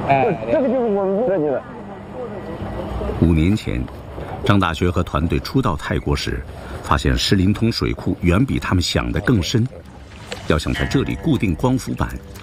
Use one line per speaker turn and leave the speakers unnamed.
这个就是我们设计的。
5年前，张大学和团队初到泰国时，发现石林通水库远比他们想的更深。要想在这里固定光伏板，